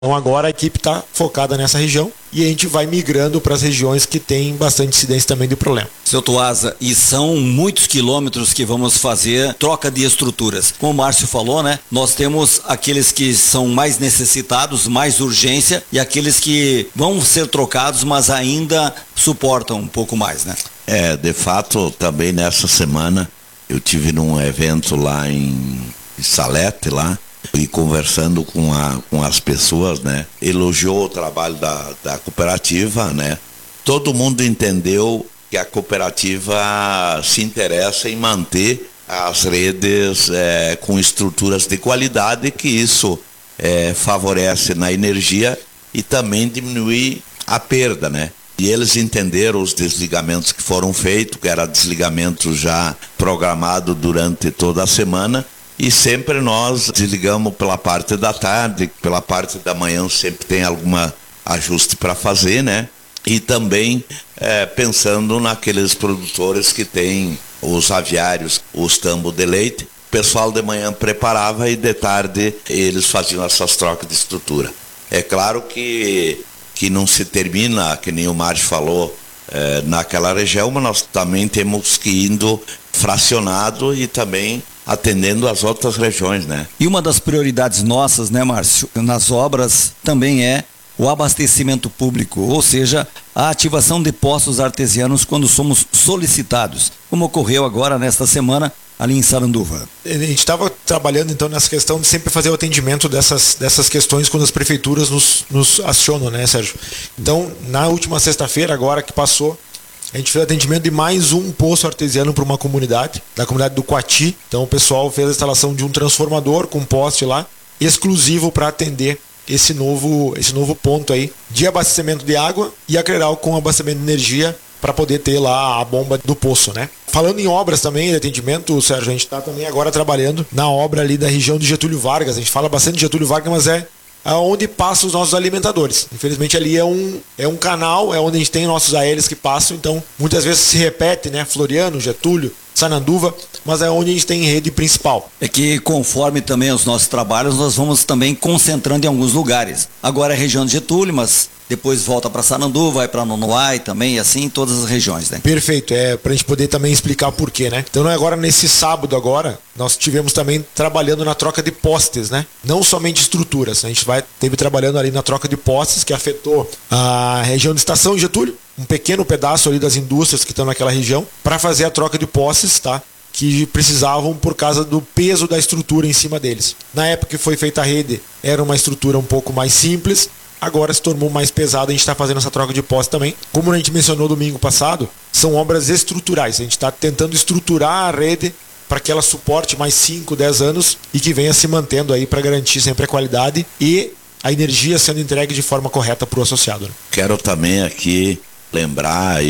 Então agora a equipe está focada nessa região e a gente vai migrando para as regiões que têm bastante incidência também do problema. Seu Tuasa, e são muitos quilômetros que vamos fazer troca de estruturas. Como o Márcio falou, né? Nós temos aqueles que são mais necessitados, mais urgência, e aqueles que vão ser trocados, mas ainda suportam um pouco mais, né? De fato, também nessa semana eu tive num evento lá em Salete, lá, e conversando com as pessoas, né, elogiou o trabalho da cooperativa, né. Todo mundo entendeu que a cooperativa se interessa em manter as redes com estruturas de qualidade, que isso favorece na energia e também diminui a perda, né. E eles entenderam os desligamentos que foram feitos, que era desligamento já programado durante toda a semana, e sempre nós desligamos pela parte da tarde, pela parte da manhã sempre tem algum ajuste para fazer, né? E também pensando naqueles produtores que têm os aviários, os tambos de leite, o pessoal de manhã preparava e de tarde eles faziam essas trocas de estrutura. É claro que não se termina, que nem o Márcio falou, naquela região, mas nós também temos que ir indo fracionado e também atendendo as outras regiões, né? E uma das prioridades nossas, né, Márcio, nas obras também é o abastecimento público, ou seja, a ativação de postos artesianos quando somos solicitados, como ocorreu agora nesta semana ali em Saranduva. A gente estava trabalhando então nessa questão de sempre fazer o atendimento dessas questões quando as prefeituras nos acionam, né, Sérgio? Então, na última sexta-feira, agora que passou, a gente fez atendimento de mais um poço artesiano para uma comunidade, da comunidade do Coati. Então o pessoal fez a instalação de um transformador com poste lá, exclusivo para atender esse novo ponto aí de abastecimento de água e a Creral com abastecimento de energia para poder ter lá a bomba do poço, né? Falando em obras também, de atendimento, Sérgio, a gente está também agora trabalhando na obra ali da região de Getúlio Vargas. A gente fala bastante de Getúlio Vargas, mas é onde passam os nossos alimentadores. Infelizmente ali é um canal, é onde a gente tem nossos ALs que passam, então muitas vezes se repete, né? Floriano, Getúlio, Sananduva, mas é onde a gente tem rede principal. É que conforme também os nossos trabalhos, nós vamos também concentrando em alguns lugares. Agora é a região de Getúlio, mas depois volta para Sananduva, vai para Nonoai também, e assim em todas as regiões, né? Perfeito, para a gente poder também explicar o porquê, né? Então agora nesse sábado agora, nós tivemos também trabalhando na troca de postes, né? Não somente estruturas, a gente teve trabalhando ali na troca de postes, que afetou a região de Estação de Getúlio, um pequeno pedaço ali das indústrias que estão naquela região, para fazer a troca de postes, tá? Que precisavam por causa do peso da estrutura em cima deles. Na época que foi feita a rede, era uma estrutura um pouco mais simples, agora se tornou mais pesado, a gente está fazendo essa troca de poste também. Como a gente mencionou domingo passado, são obras estruturais, a gente está tentando estruturar a rede para que ela suporte mais 5, 10 anos e que venha se mantendo aí para garantir sempre a qualidade e a energia sendo entregue de forma correta para o associado, né? Quero também aqui lembrar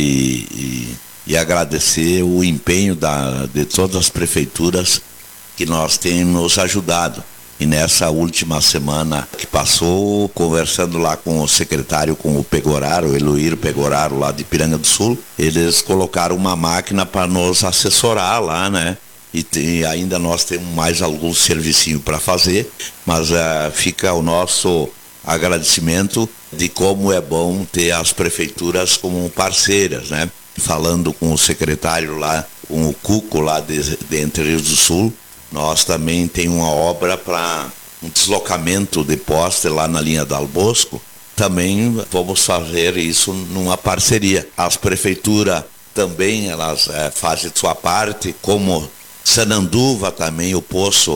e agradecer o empenho de todas as prefeituras que nós temos nos ajudado. E nessa última semana que passou, conversando lá com o secretário, com o Pegoraro, o Eloir Pegoraro, lá de Piranga do Sul, eles colocaram uma máquina para nos assessorar lá, né? E ainda nós temos mais algum servicinho para fazer, mas fica o nosso agradecimento de como é bom ter as prefeituras como parceiras, né? Falando com o secretário lá, com o Cuco lá de Entre Rios do Sul, nós também temos uma obra para um deslocamento de poste lá na linha Dal Bosco. Também vamos fazer isso numa parceria. As prefeituras também elas fazem sua parte, como Sananduva também, o poço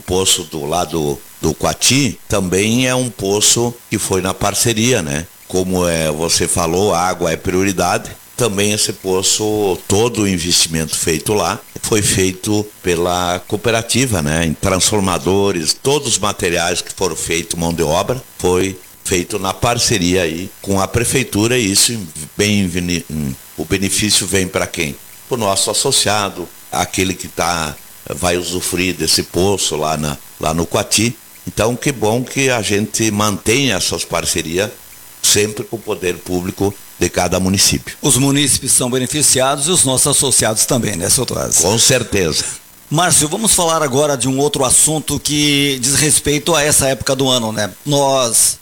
do lado do Coati, também é um poço que foi na parceria, né? Como você falou, a água é prioridade. Também esse poço, todo o investimento feito lá, foi feito pela cooperativa, né? Em transformadores, todos os materiais que foram feitos, mão de obra, foi feito na parceria aí com a prefeitura, e isso o benefício vem para quem? Para o nosso associado, aquele que vai usufruir desse poço lá no Coati. Então, que bom que a gente mantém essas parcerias sempre com o poder público de cada município. Os munícipes são beneficiados e os nossos associados também, né, seu Tuasa? Com certeza. Márcio, vamos falar agora de um outro assunto que diz respeito a essa época do ano, né? Nós